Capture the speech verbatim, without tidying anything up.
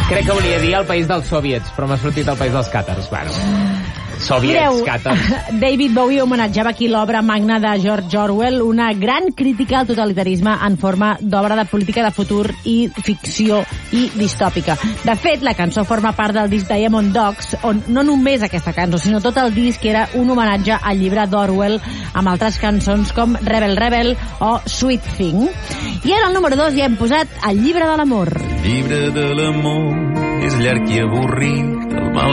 Crec que volia dir el país dels soviets, però m'ha sortit el país dels càtars. Bueno, soviets, càtars. David Bowie homenatjava aquí l'obra magna de George Orwell, una gran crítica al totalitarisme en forma d'obra de política de futur i ficció i distòpica. De fet, la cançó forma part del disc Diamond Dogs, on no només aquesta cançó, sinó tot el disc era un homenatge al llibre d'Orwell, amb altres cançons com Rebel Rebel o Sweet Thing. I ara al número dos ja hem posat El llibre de l'amor. El llibre de l'amor és llarg i avorrit, el mal